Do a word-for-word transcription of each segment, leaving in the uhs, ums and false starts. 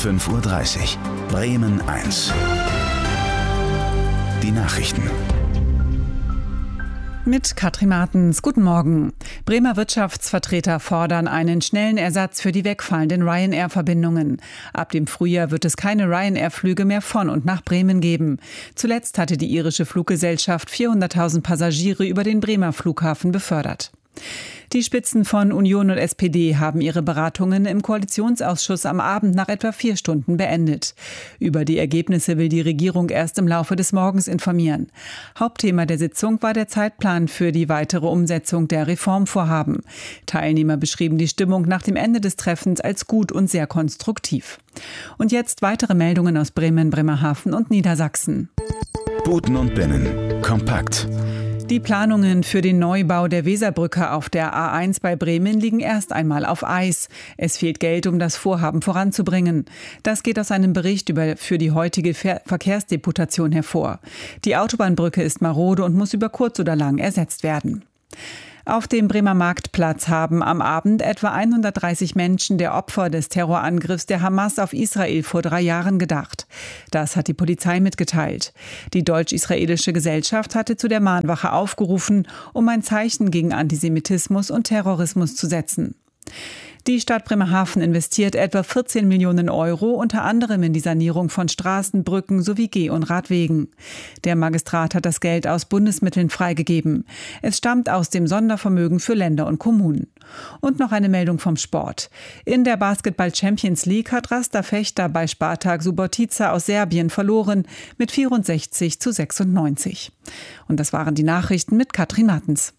fünf Uhr dreißig. Bremen eins. Die Nachrichten. Mit Katrin Martens. Guten Morgen. Bremer Wirtschaftsvertreter fordern einen schnellen Ersatz für die wegfallenden Ryanair-Verbindungen. Ab dem Frühjahr wird es keine Ryanair-Flüge mehr von und nach Bremen geben. Zuletzt hatte die irische Fluggesellschaft vierhunderttausend Passagiere über den Bremer Flughafen befördert. Die Spitzen von Union und S P D haben ihre Beratungen im Koalitionsausschuss am Abend nach etwa vier Stunden beendet. Über die Ergebnisse will die Regierung erst im Laufe des Morgens informieren. Hauptthema der Sitzung war der Zeitplan für die weitere Umsetzung der Reformvorhaben. Teilnehmer beschrieben die Stimmung nach dem Ende des Treffens als gut und sehr konstruktiv. Und jetzt weitere Meldungen aus Bremen, Bremerhaven und Niedersachsen. Buten und Binnen. Kompakt. Die Planungen für den Neubau der Weserbrücke auf der A eins bei Bremen liegen erst einmal auf Eis. Es fehlt Geld, um das Vorhaben voranzubringen. Das geht aus einem Bericht über für die heutige Ver- Verkehrsdeputation hervor. Die Autobahnbrücke ist marode und muss über kurz oder lang ersetzt werden. Auf dem Bremer Marktplatz haben am Abend etwa hundertdreißig Menschen der Opfer des Terrorangriffs der Hamas auf Israel vor drei Jahren gedacht. Das hat die Polizei mitgeteilt. Die deutsch-israelische Gesellschaft hatte zu der Mahnwache aufgerufen, um ein Zeichen gegen Antisemitismus und Terrorismus zu setzen. Die Stadt Bremerhaven investiert etwa vierzehn Millionen Euro, unter anderem in die Sanierung von Straßen, Brücken sowie Geh- und Radwegen. Der Magistrat hat das Geld aus Bundesmitteln freigegeben. Es stammt aus dem Sondervermögen für Länder und Kommunen. Und noch eine Meldung vom Sport. In der Basketball Champions League hat Rasta Fechter bei Spartak Subotica aus Serbien verloren mit vierundsechzig zu sechsundneunzig. Und das waren die Nachrichten mit Katrin Martens.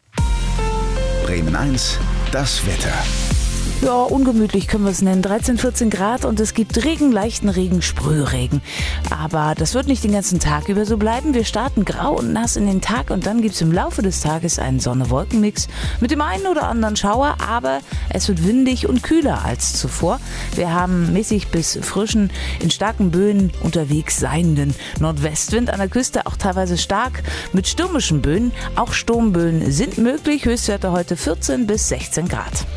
Bremen eins, das Wetter. Ja, ungemütlich können wir es nennen. dreizehn, vierzehn Grad und es gibt Regen, leichten Regen, Sprühregen. Aber das wird nicht den ganzen Tag über so bleiben. Wir starten grau und nass in den Tag und dann gibt es im Laufe des Tages einen Sonne-Wolken-Mix mit dem einen oder anderen Schauer, aber es wird windig und kühler als zuvor. Wir haben mäßig bis frischen, in starken Böen unterwegs seienden Nordwestwind an der Küste, auch teilweise stark mit stürmischen Böen. Auch Sturmböen sind möglich. Höchstwerte heute vierzehn bis sechzehn Grad.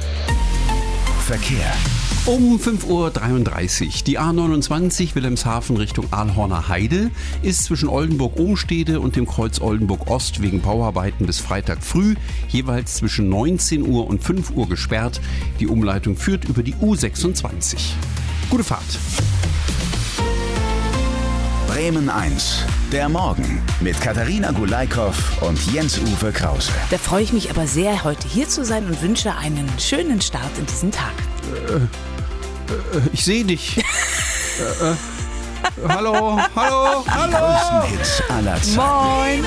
Verkehr. Um fünf Uhr dreiunddreißig. Die A neunundzwanzig Wilhelmshaven Richtung Ahlhorner Heide ist zwischen Oldenburg-Ohnstede und dem Kreuz Oldenburg-Ost wegen Bauarbeiten bis Freitag früh jeweils zwischen neunzehn Uhr und fünf Uhr gesperrt. Die Umleitung führt über die U sechsundzwanzig. Gute Fahrt. Bremen eins. Der Morgen mit Katharina Gulaikow und Jens-Uwe Krause. Da freue ich mich aber sehr, heute hier zu sein und wünsche einen schönen Start in diesen Tag. Äh, äh, ich sehe dich. äh, äh, hallo, hallo, hallo. Die größten Hits aller Zeiten. Moin.